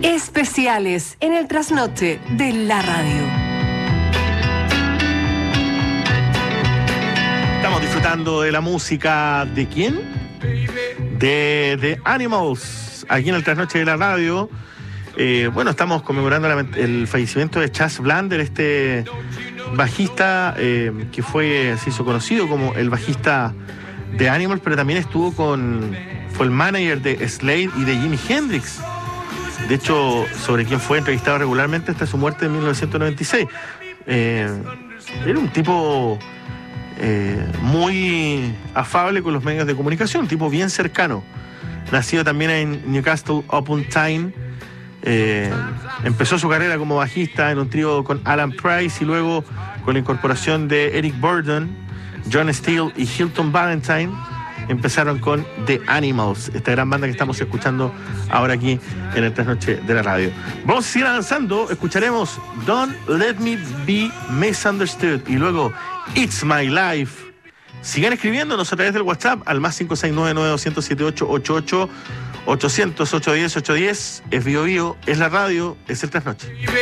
Especiales en el trasnoche de la radio. Estamos disfrutando de la música ¿de quién? De The Animals, aquí en el trasnoche de la radio. Bueno, estamos conmemorando el fallecimiento de Chas Blander, este bajista que se hizo conocido como el bajista de Animals, pero también fue el manager de Slade y de Jimi Hendrix. De hecho, sobre quien fue entrevistado regularmente hasta su muerte en 1996. Era un tipo muy afable con los medios de comunicación, un tipo bien cercano. Nacido también en Newcastle upon Tyne. Empezó su carrera como bajista en un trío con Alan Price y luego con la incorporación de Eric Burdon, John Steele y Hilton Valentine empezaron con The Animals, esta gran banda que estamos escuchando ahora aquí en el trasnoche de la radio. Vamos a seguir avanzando, escucharemos Don't Let Me Be Misunderstood y luego It's My Life. Sigan escribiéndonos a través del WhatsApp al más 569-9278-88 800-810-810. Es Bio Bio, es la radio, es el trasnoche.